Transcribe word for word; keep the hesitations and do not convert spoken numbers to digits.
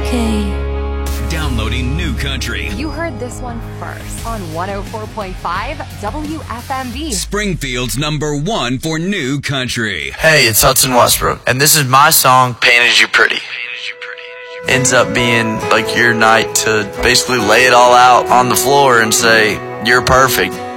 okay. Downloading New Country. You heard this one first on one oh four point five W F M V. Springfield's number one for New Country. Hey, it's Hudson Westbrook, and this is my song, Painted You Pretty. Ends up being like your night to basically lay it all out on the floor and say, you're perfect.